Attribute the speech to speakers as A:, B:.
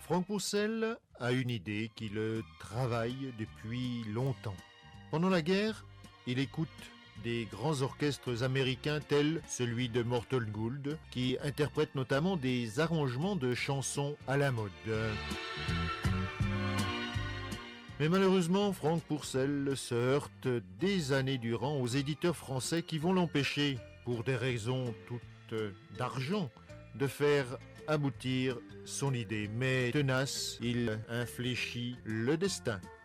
A: Franck Pourcel a une idée qui le travaille depuis longtemps. Pendant la guerre, il écoute des grands orchestres américains tels celui de Morton Gould, qui interprète notamment des arrangements de chansons à la mode. Mais malheureusement, Franck Pourcel se heurte des années durant aux éditeurs français qui vont l'empêcher, pour des raisons toutes d'argent, de faire aboutir son idée. Mais tenace, il infléchit le destin.